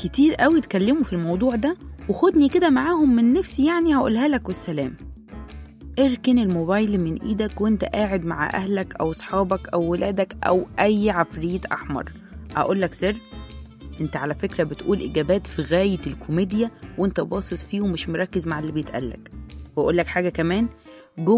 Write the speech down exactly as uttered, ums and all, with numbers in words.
كتير قوي اتكلموا في الموضوع ده، وخدني كده معاهم من نفسي يعني هقولها لك والسلام. اركن الموبايل من ايدك وانت قاعد مع اهلك او صحابك او ولادك او اي عفريت احمر. اقول لك سر، انت على فكرة بتقول اجابات في غاية الكوميديا وانت باصص فيه ومش مركز مع اللي بيتقالك. واقول لك حاجة كمان،